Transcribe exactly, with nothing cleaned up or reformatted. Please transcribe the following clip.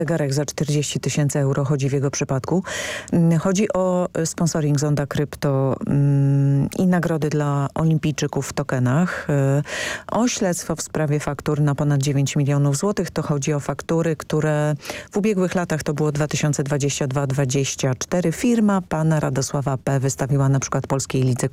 Zegarek za czterdzieści tysięcy euro chodzi w jego przypadku. Chodzi o sponsoring Zonda Krypto i nagrody dla olimpijczyków w tokenach. O śledztwo w sprawie faktur na ponad dziewięć milionów złotych. To chodzi o faktury, które w ubiegłych latach, to było dwa tysiące dwudziesty drugi dwudziesty czwarty. Firma pana Radosława P. wystawiła na przykład Polskiej Lidze